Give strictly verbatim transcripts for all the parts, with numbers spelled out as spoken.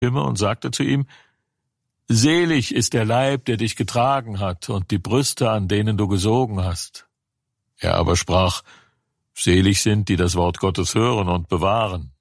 Stimme und sagte zu ihm: Selig ist der Leib, der dich getragen hat, und die Brüste, an denen du gesogen hast. Er aber sprach: Selig sind, die das Wort Gottes hören und bewahren.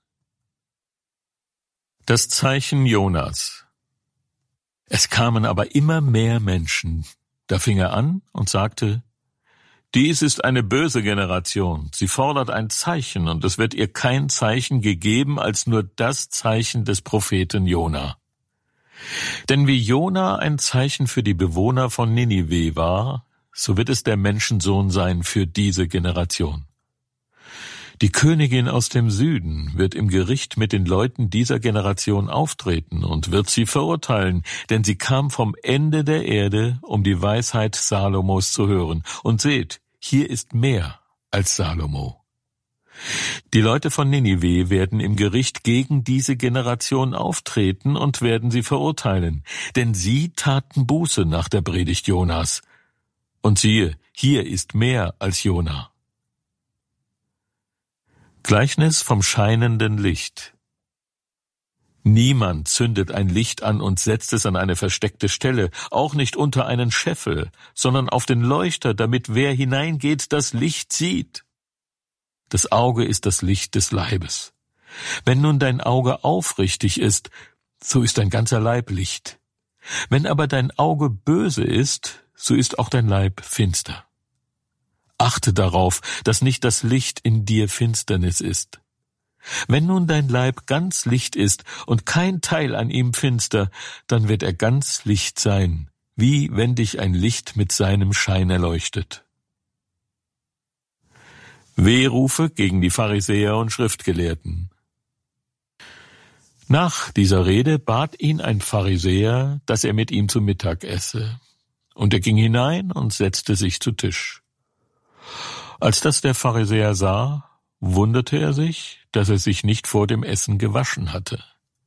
Das Zeichen Jonas. Es kamen aber immer mehr Menschen. Da fing er an und sagte: Dies ist eine böse Generation. Sie fordert ein Zeichen, und es wird ihr kein Zeichen gegeben, als nur das Zeichen des Propheten Jona. Denn wie Jona ein Zeichen für die Bewohner von Ninive war, so wird es der Menschensohn sein für diese Generation. Die Königin aus dem Süden wird im Gericht mit den Leuten dieser Generation auftreten und wird sie verurteilen, denn sie kam vom Ende der Erde, um die Weisheit Salomos zu hören. Und seht, hier ist mehr als Salomo. Die Leute von Ninive werden im Gericht gegen diese Generation auftreten und werden sie verurteilen, denn sie taten Buße nach der Predigt Jonas. Und siehe, hier ist mehr als Jona. Gleichnis vom scheinenden Licht. Niemand zündet ein Licht an und setzt es an eine versteckte Stelle, auch nicht unter einen Scheffel, sondern auf den Leuchter, damit wer hineingeht, das Licht sieht. Das Auge ist das Licht des Leibes. Wenn nun dein Auge aufrichtig ist, so ist dein ganzer Leib Licht. Wenn aber dein Auge böse ist, so ist auch dein Leib finster. Achte darauf, dass nicht das Licht in dir Finsternis ist. Wenn nun dein Leib ganz Licht ist und kein Teil an ihm finster, dann wird er ganz Licht sein, wie wenn dich ein Licht mit seinem Schein erleuchtet. Wehrufe gegen die Pharisäer und Schriftgelehrten. Nach dieser Rede bat ihn ein Pharisäer, dass er mit ihm zu Mittag esse. Und er ging hinein und setzte sich zu Tisch. Als das der Pharisäer sah, wunderte er sich, dass er sich nicht vor dem Essen gewaschen hatte.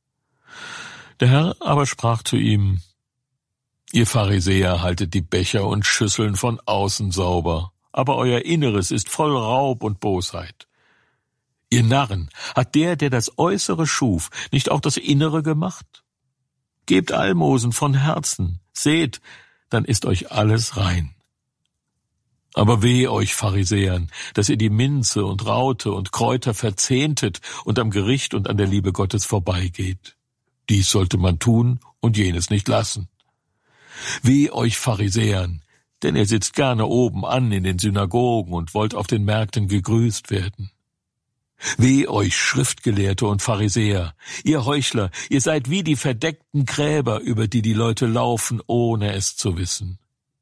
Der Herr aber sprach zu ihm: Ihr Pharisäer haltet die Becher und Schüsseln von außen sauber, aber euer Inneres ist voll Raub und Bosheit. Ihr Narren, hat der, der das Äußere schuf, nicht auch das Innere gemacht? Gebt Almosen von Herzen, seht, dann ist euch alles rein. Aber weh euch Pharisäern, dass ihr die Minze und Raute und Kräuter verzehntet und am Gericht und an der Liebe Gottes vorbeigeht. Dies sollte man tun und jenes nicht lassen. Weh euch Pharisäern, denn ihr sitzt gerne oben an in den Synagogen und wollt auf den Märkten gegrüßt werden. Weh euch Schriftgelehrte und Pharisäer, ihr Heuchler, ihr seid wie die verdeckten Gräber, über die die Leute laufen, ohne es zu wissen.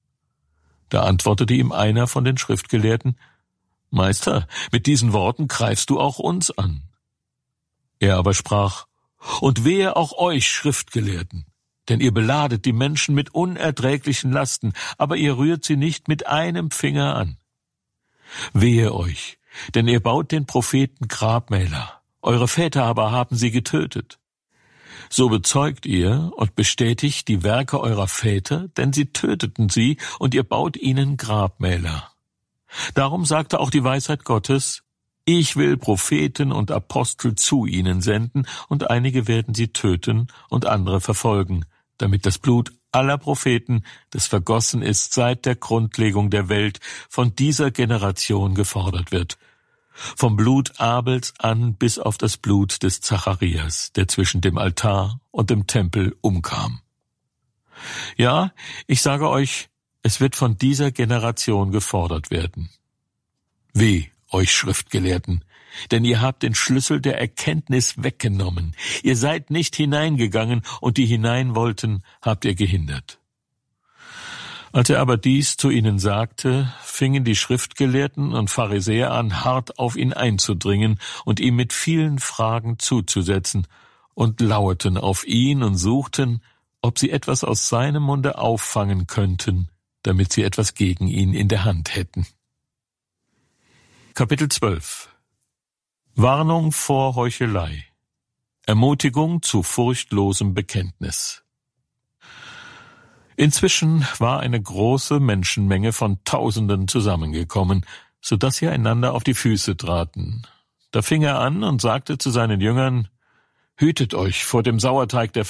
Da antwortete ihm einer von den Schriftgelehrten: Meister, mit diesen Worten greifst du auch uns an. Er aber sprach: Und wehe auch euch Schriftgelehrten, denn ihr beladet die Menschen mit unerträglichen Lasten, aber ihr rührt sie nicht mit einem Finger an. Wehe euch, denn ihr baut den Propheten Grabmäler, eure Väter aber haben sie getötet. So bezeugt ihr und bestätigt die Werke eurer Väter, denn sie töteten sie, und ihr baut ihnen Grabmäler. Darum sagte auch die Weisheit Gottes: Ich will Propheten und Apostel zu ihnen senden, und einige werden sie töten und andere verfolgen, damit das Blut aller Propheten, das vergossen ist seit der Grundlegung der Welt, von dieser Generation gefordert wird. Vom Blut Abels an bis auf das Blut des Zacharias, der zwischen dem Altar und dem Tempel umkam. Ja, ich sage euch, es wird von dieser Generation gefordert werden. Weh euch Schriftgelehrten, denn ihr habt den Schlüssel der Erkenntnis weggenommen. Ihr seid nicht hineingegangen, und die hinein wollten, habt ihr gehindert. Als er aber dies zu ihnen sagte, fingen die Schriftgelehrten und Pharisäer an, hart auf ihn einzudringen und ihm mit vielen Fragen zuzusetzen, und lauerten auf ihn und suchten, ob sie etwas aus seinem Munde auffangen könnten, damit sie etwas gegen ihn in der Hand hätten. Kapitel zwölf. Warnung vor Heuchelei. Ermutigung zu furchtlosem Bekenntnis. Inzwischen war eine große Menschenmenge von Tausenden zusammengekommen, so dass sie einander auf die Füße traten. Da fing er an und sagte zu seinen Jüngern: Hütet euch vor dem Sauerteig der